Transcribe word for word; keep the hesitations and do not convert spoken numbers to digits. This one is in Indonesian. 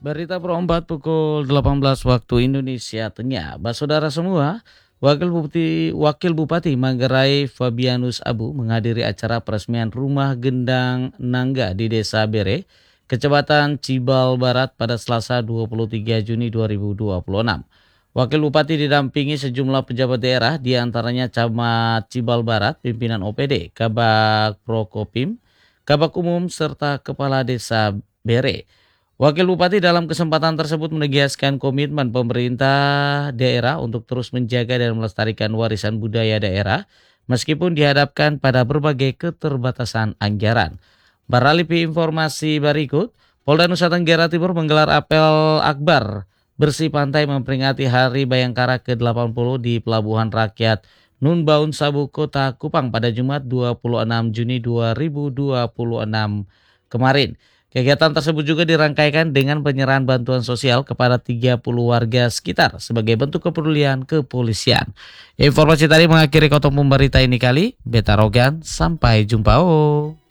Berita perempat pukul delapan belas waktu Indonesia Tengah. Bah, saudara semua, Wakil Bupati, Wakil Bupati Manggarai Fabianus Abu menghadiri acara peresmian Rumah Gendang Nangga di Desa Bere, Kecamatan Cibal Barat pada Selasa dua puluh tiga Juni dua ribu dua puluh enam. Wakil Bupati didampingi sejumlah pejabat daerah, diantaranya Camat Cibal Barat, pimpinan O P D, Kabak Prokopim, Kabak Umum, serta Kepala Desa Bere. Wakil Bupati dalam kesempatan tersebut menegaskan komitmen pemerintah daerah untuk terus menjaga dan melestarikan warisan budaya daerah meskipun dihadapkan pada berbagai keterbatasan anggaran. Beralih ke informasi berikut, Polda Nusa Tenggara Timur menggelar apel akbar bersih pantai memperingati Hari Bayangkara ke delapan puluh di Pelabuhan Rakyat Nunbaun Sabu, Kota Kupang pada Jumat dua puluh enam Juni dua ribu dua puluh enam kemarin. Kegiatan tersebut juga dirangkaikan dengan penyerahan bantuan sosial kepada tiga puluh warga sekitar sebagai bentuk kepedulian kepolisian. Informasi tadi mengakhiri kotong pemberita ini kali. Beta Rogan, sampai jumpa. Oh.